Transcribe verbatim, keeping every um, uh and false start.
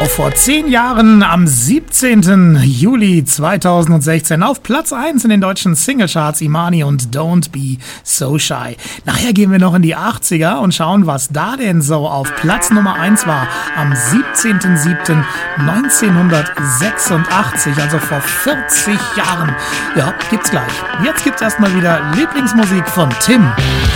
Vor zehn Jahren, am siebzehnten Juli zweitausendsechzehn, auf Platz eins in den deutschen Singlecharts Imani und Don't Be So Shy. Nachher gehen wir noch in die achtziger und schauen, was da denn so auf Platz Nummer eins war. Am siebzehnten siebten neunzehnhundertsechsundachtzig, also vor vierzig Jahren. Ja, gibt's gleich. Jetzt gibt's erstmal wieder Lieblingsmusik von Tim.